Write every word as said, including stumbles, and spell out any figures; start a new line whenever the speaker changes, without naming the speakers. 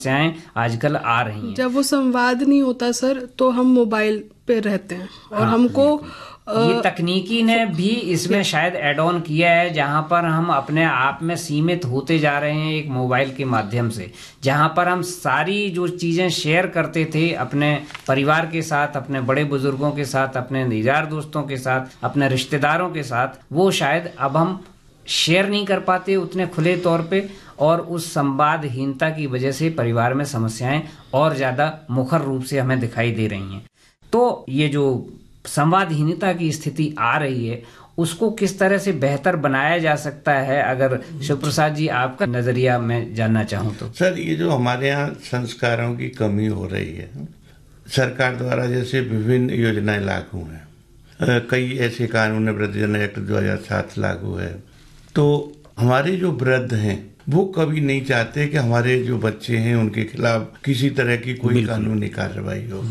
समस्याएं आजकल आ रही हैं।
जब वो संवाद नहीं होता सर तो हम मोबाइल पे रहते हैं और
हाँ,
हमको
ये तकनीकी ने भी इसमें शायद ऐड ऑन किया है, जहां पर हम अपने आप में सीमित होते जा रहे हैं एक मोबाइल के माध्यम से, जहां पर हम सारी जो चीजें शेयर करते थे अपने परिवार के साथ, अपने बड़े बुजुर्गों के साथ, अपने यार दोस्तों के साथ, अपने रिश्तेदारों के साथ, वो शायद अब हम शेयर नहीं कर पाते उतने खुले तौर पे, और उस संवादहीनता की वजह से परिवार में समस्याएं और ज्यादा मुखर रूप से हमें दिखाई दे रही हैं। तो ये जो संवादहीनता की स्थिति आ रही है उसको किस तरह से बेहतर बनाया जा सकता है, अगर शिव प्रसाद जी आपका नजरिया मैं जानना चाहूँ तो।
सर, ये जो हमारे यहाँ संस्कारों की कमी हो रही है, सरकार द्वारा जैसे विभिन्न योजनाएं लागू हैं, कई ऐसे कानून है, वृद्धजन एक्ट दो हज़ार सात लागू है, तो हमारे जो वृद्ध हैं वो कभी नहीं चाहते कि हमारे जो बच्चे हैं उनके खिलाफ किसी तरह की कोई कानूनी कार्रवाई हो।